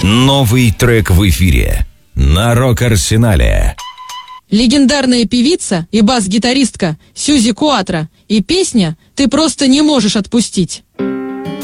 Новый трек в эфире на Рок-Арсенале. Легендарная певица и бас-гитаристка Сьюзи Куатро и песня «Ты просто не можешь отпустить».